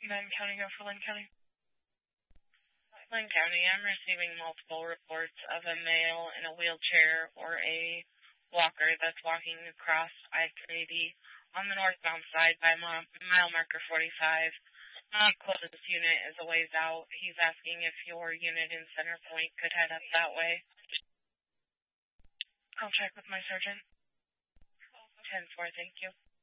Lynn County, go for Lynn County. Lynn County, I'm receiving multiple reports of a male in a wheelchair or a walker that's walking across I-380 on the northbound side by mile marker 45. My closest unit is a ways out. He's asking if your unit in Center Point could head up that way. I'll check with my sergeant. 10-4, thank you.